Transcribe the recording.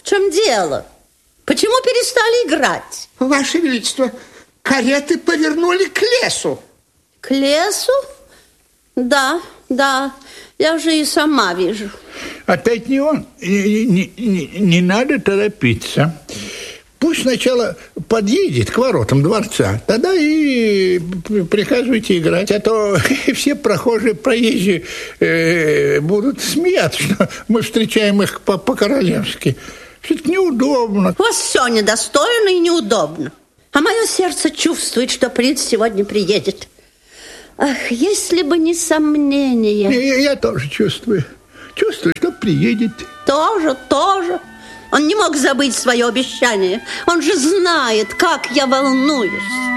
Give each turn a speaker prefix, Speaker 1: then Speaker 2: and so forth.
Speaker 1: чем дело? Почему перестали играть?
Speaker 2: Ваше Величество, кареты повернули к лесу.
Speaker 1: К лесу? Да, я же и сама вижу.
Speaker 3: Опять не он. Не надо торопиться. Пусть сначала подъедет к воротам дворца, тогда и приказывайте играть. А то все прохожие, проезжие будут смеяться, что мы встречаем их по-королевски. Все-таки неудобно.
Speaker 1: У вас все недостойно и неудобно. А мое сердце чувствует, что принц сегодня приедет. Ах, если бы не сомнение.
Speaker 3: Я тоже чувствую. Чувствую, что приедет.
Speaker 1: Тоже. Он не мог забыть свое обещание. Он же знает, как я волнуюсь.